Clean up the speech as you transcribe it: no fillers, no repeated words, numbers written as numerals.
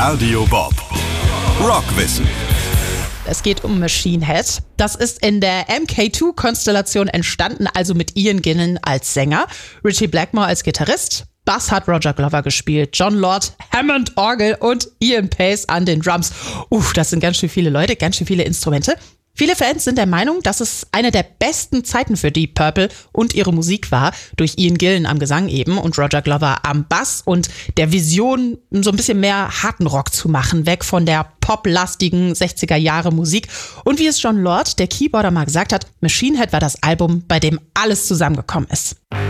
Radio Bob. Rockwissen. Es geht um Machine Head. Das ist in der MK2-Konstellation entstanden, also mit Ian Gillan als Sänger, Ritchie Blackmore als Gitarrist, Bass hat Roger Glover gespielt, John Lord, Hammond Orgel und Ian Pace an den Drums. Das sind ganz schön viele Leute, ganz schön viele Instrumente. Viele Fans sind der Meinung, dass es eine der besten Zeiten für Deep Purple und ihre Musik war, durch Ian Gillan am Gesang eben und Roger Glover am Bass und der Vision, so ein bisschen mehr harten Rock zu machen, weg von der poplastigen 60er-Jahre Musik. Und wie es John Lord, der Keyboarder, mal gesagt hat, Machine Head war das Album, bei dem alles zusammengekommen ist.